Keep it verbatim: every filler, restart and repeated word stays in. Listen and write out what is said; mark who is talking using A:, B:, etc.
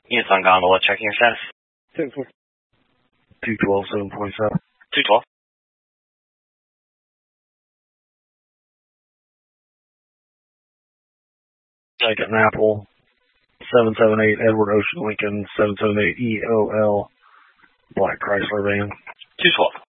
A: Units on gondola, checking your status.
B: ten four. two twelve, seven forty-seven.
A: two twelve.
B: Second Apple, seven seven eight Edward Ocean Lincoln, seven seven eight E O L, Black Chrysler van.
A: two twelve.